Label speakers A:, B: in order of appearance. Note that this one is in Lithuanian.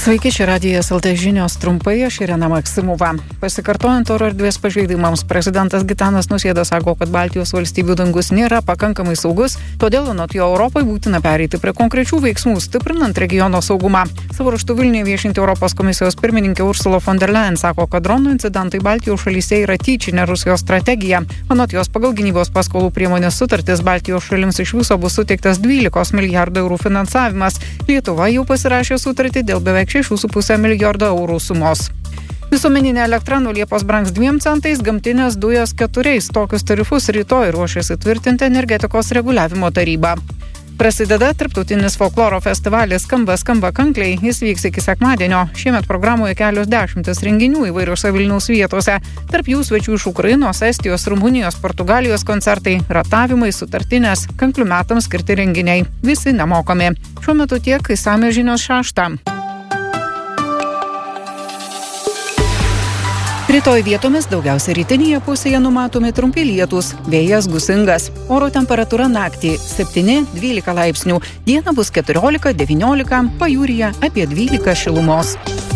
A: Sveiki, čia Radijas LT žinios trumpai, aš Irena Maksimova. Pasikartojant oro erdvės pažeidimams, prezidentas Gitanas Nausėda sako, kad Baltijos valstybių dangus nėra pakankamai saugus, todėl anot jo Europai būtina pereiti prie konkrečių veiksmų, stiprinant regiono saugumą. Savo ruožtu Vilniuje viešinti Europos komisijos pirmininkė Ursula von der Leyen sako, kad dronų incidentai Baltijos šalyse yra tyčinė Rusijos strategija. Anot jos pagal gynybos paskolų priemonės sutartis Baltijos šalims iš viso bus suteiktas 12 milijardų eurų finansavimas. Lietuva jau pasirašė sutartį dėl beveik 6,5 milijardo eurų sumos. Visuomeninė elektra nuo Liepos brangs 2 centais, gamtinės dujos 4. Tokius tarifus rytoj ruošiasi tvirtinti energetikos reguliavimo taryba. Prasideda tarptautinis folkloro festivalis Skamba kankliai. Jis vyks iki sekmadienio. Šiemet programoje kelios dešimtis renginių įvairiose Vilniaus vietose. Tarp jų svečių iš Ukrainos, Estijos, Rumunijos, Portugalijos koncertai, ratavimai, sutartinės, kanklių metams skirti renginiai. Visi nemokami. Šiuo metu tiek, išsamios žinios 6. Rytoj vietomis daugiausia rytinėje pusėje numatomi trumpi lietūs, vėjas gūsingas. Oro temperatūra naktį 7-12 laipsnių, dieną bus 14-19, pajūryje apie 12 šilumos.